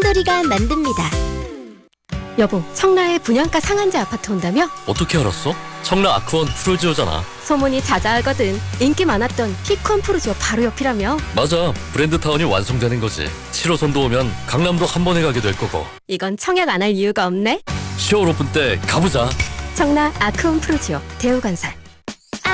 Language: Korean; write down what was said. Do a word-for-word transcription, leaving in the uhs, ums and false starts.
한돌이가 만듭니다. 여보, 청라에 분양가 상한제 아파트 온다며? 어떻게 알았어? 청라 아크원 프로지오잖아. 소문이 자자하거든. 인기 많았던 키콘 프로지오 바로 옆이라며? 맞아, 브랜드타운이 완성되는 거지. 칠 호선도 오면 강남도 한 번에 가게 될 거고. 이건 청약 안 할 이유가 없네. 시월 오픈 때 가보자. 청라 아크온 프로지오 대우건설.